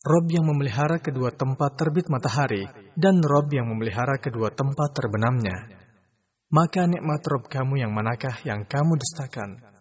Rob yang memelihara kedua tempat terbit matahari, dan Rob yang memelihara kedua tempat terbenamnya. Maka nikmat Rob kamu yang manakah yang kamu dustakan?